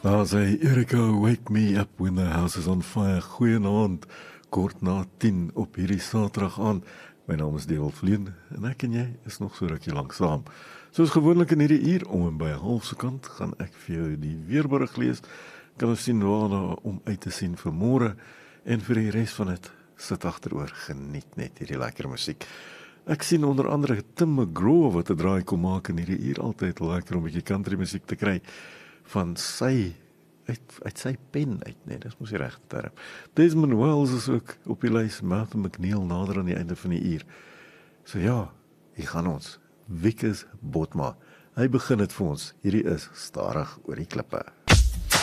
Daar sê Erika, wake me up when the house is on fire. Goeienaand, kort na 10 op hierdie Saterdag aan. My naam is Dewald Vleen en ek en jy is nog so rukkie lank saam. Soos gewoonlik in hierdie uur, om en by 12:30, gaan ek vir jou die weerberig lees. Kan ons sien waar daar om uit te sien vir môre en vir die res van dit sit agteroor, geniet net hierdie lekker musiek. Ek sien onder andere Tim McGraw wat 'n draai kom maak in hierdie uur, altyd lekker om 'n bietjie country musiek te kry van sy uit sy pen uit, nee, dis mos die regte term. Desmond Wells is ook op die lys, Martha McNeil nader aan die einde van die uur. So ja, hier gaan ons. Wikus Botma. Hy begin dit vir ons. Hierdie is Stadig oor die klippe.